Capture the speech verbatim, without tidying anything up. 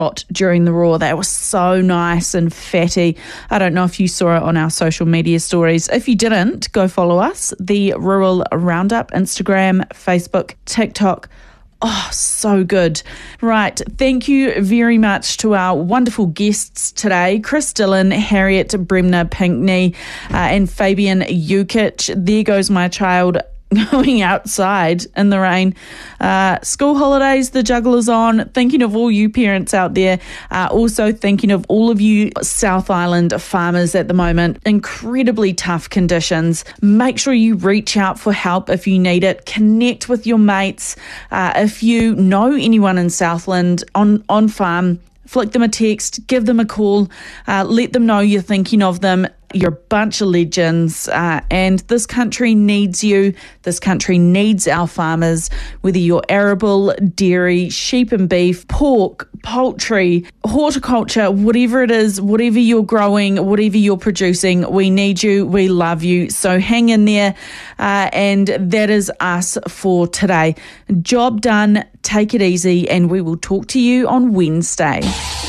shot during the Roar. They were so nice and fatty. I don't know if you saw it on our social media stories. If you didn't, go follow us, the Rural Roundup, Instagram, Facebook, TikTok. Oh, so good. Right. Thank you very much to our wonderful guests today, Chris Dillon, Harriet Bremner Pinkney, uh, and Fabian Jukic. There goes my child going outside in the rain. Uh, school holidays, the juggler's on. Thinking of all you parents out there. Uh, also thinking of all of you South Island farmers at the moment. Incredibly tough conditions. Make sure you reach out for help if you need it. Connect with your mates. Uh, if you know anyone in Southland on, on farm, flick them a text, give them a call, uh, let them know you're thinking of them. You're a bunch of legends, uh, and this country needs you. This country needs our farmers, whether you're arable, dairy, sheep and beef, pork, poultry, horticulture, whatever it is, whatever you're growing, whatever you're producing, we need you, we love you. So hang in there, uh, and that is us for today. Job done, take it easy, and we will talk to you on Wednesday.